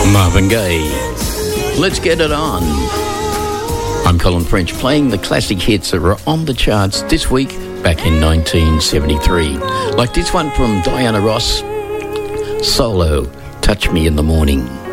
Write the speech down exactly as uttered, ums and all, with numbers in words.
Marvin Gaye. Let's get it on. I'm Colin French, playing the classic hits that were on the charts this week back in nineteen seventy-three. Like this one from Diana Ross, Solo, Touch Me in the Morning.